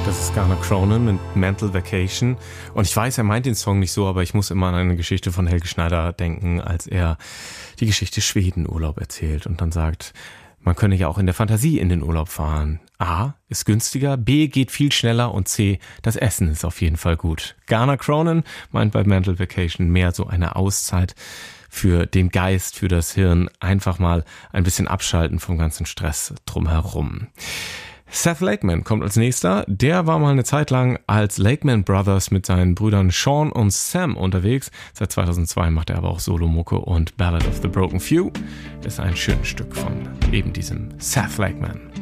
Das ist Garner Cronin mit Mental Vacation. Und ich weiß, er meint den Song nicht so, aber ich muss immer an eine Geschichte von Helge Schneider denken, als er die Geschichte Schwedenurlaub erzählt und dann sagt, man könne ja auch in der Fantasie in den Urlaub fahren. A, ist günstiger, B, geht viel schneller und C, das Essen ist auf jeden Fall gut. Garner Cronin meint bei Mental Vacation mehr so eine Auszeit für den Geist, für das Hirn, einfach mal ein bisschen abschalten vom ganzen Stress drumherum. Seth Lakeman kommt als nächster. Der war mal eine Zeit lang als Lakeman Brothers mit seinen Brüdern Sean und Sam unterwegs. Seit 2002 macht er aber auch Solo-Mucke und Ballad of the Broken Few ist ein schönes Stück von eben diesem Seth Lakeman.